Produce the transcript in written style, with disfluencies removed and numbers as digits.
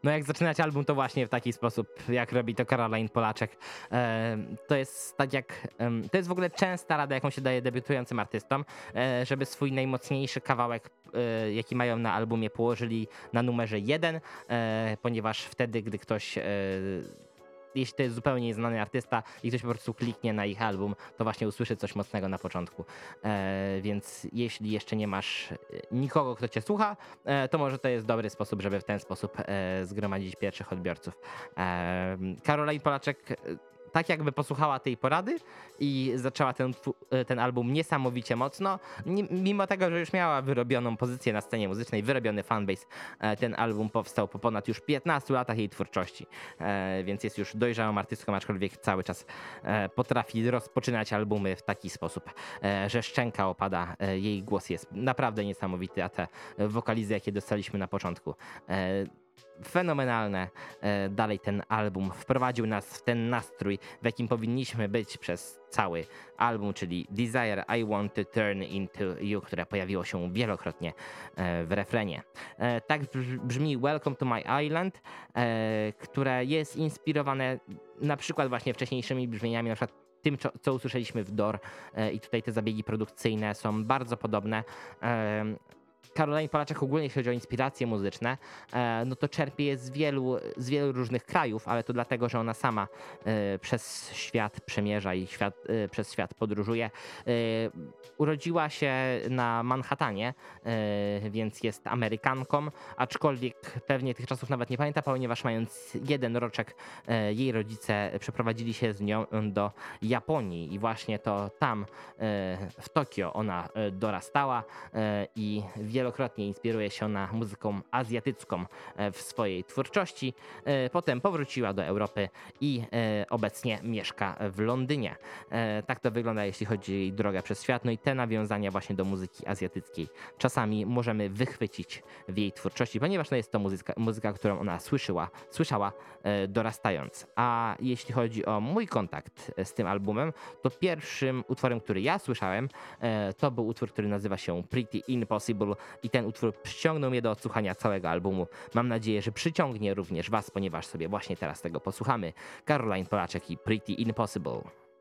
No jak zaczynać album, to właśnie w taki sposób, jak robi to Caroline Polaczek. To jest tak jak, to jest w ogóle częsta rada, jaką się daje debiutującym artystom, żeby swój najmocniejszy kawałek, jaki mają na albumie, położyli na numerze 1, ponieważ wtedy, gdy ktoś jeśli to jest zupełnie nieznany artysta i ktoś po prostu kliknie na ich album, to właśnie usłyszy coś mocnego na początku. Więc jeśli jeszcze nie masz nikogo, kto cię słucha, to może to jest dobry sposób, żeby w ten sposób zgromadzić pierwszych odbiorców. Caroline Polaczek tak jakby posłuchała tej porady i zaczęła ten album niesamowicie mocno. Mimo tego, że już miała wyrobioną pozycję na scenie muzycznej, wyrobiony fanbase, ten album powstał po ponad już 15 latach jej twórczości, więc jest już dojrzałą artystką, aczkolwiek cały czas potrafi rozpoczynać albumy w taki sposób, że szczęka opada. Jej głos jest naprawdę niesamowity, a te wokalizy, jakie dostaliśmy na początku, fenomenalne. Dalej ten album wprowadził nas w ten nastrój, w jakim powinniśmy być przez cały album, czyli Desire, I Want to Turn Into You, które pojawiło się wielokrotnie w refrenie. Tak brzmi Welcome to My Island, które jest inspirowane na przykład właśnie wcześniejszymi brzmieniami, na przykład tym, co usłyszeliśmy w Door, i tutaj te zabiegi produkcyjne są bardzo podobne. Caroline Polaczek ogólnie, jeśli chodzi o inspiracje muzyczne, no to czerpie je z wielu różnych krajów, ale to dlatego, że ona sama przez świat przemierza i przez świat podróżuje. Urodziła się na Manhattanie, więc jest Amerykanką, aczkolwiek pewnie tych czasów nawet nie pamięta, ponieważ mając 1 roczek, jej rodzice przeprowadzili się z nią do Japonii i właśnie to tam w Tokio ona dorastała i wielokrotnie inspiruje się ona muzyką azjatycką w swojej twórczości. Potem powróciła do Europy i obecnie mieszka w Londynie. Tak to wygląda, jeśli chodzi o jej drogę przez świat. No i te nawiązania właśnie do muzyki azjatyckiej czasami możemy wychwycić w jej twórczości, ponieważ no jest to muzyka, którą ona słyszała dorastając. A jeśli chodzi o mój kontakt z tym albumem, to pierwszym utworem, który ja słyszałem, to był utwór, który nazywa się Pretty Impossible i ten utwór przyciągnął mnie do odsłuchania całego albumu. Mam nadzieję, że przyciągnie również was, ponieważ sobie właśnie teraz tego posłuchamy. Caroline Polaczek i Pretty Impossible.